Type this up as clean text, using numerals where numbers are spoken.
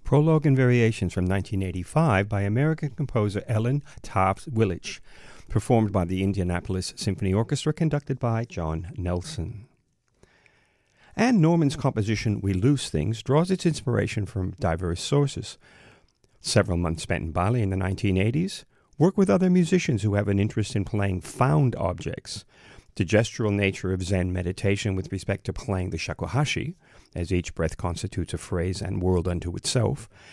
Prologue and Variations from 1985 by American composer Ellen Taft Willich, performed by the Indianapolis Symphony Orchestra, conducted by John Nelson. Anne Norman's composition We Lose Things draws its inspiration from diverse sources. Several months spent in Bali in the 1980s, work with other musicians who have an interest in playing found objects, the gestural nature of Zen meditation with respect to playing the shakuhachi, as each breath constitutes a phrase and world unto itself,